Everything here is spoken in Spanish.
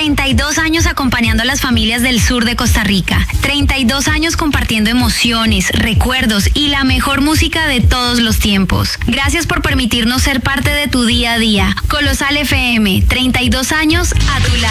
32 años acompañando a las familias del sur de Costa Rica. 32 años compartiendo emociones, recuerdos y la mejor música de todos los tiempos. Gracias por permitirnos ser parte de tu día a día. Colosal FM, 32 años a tu lado.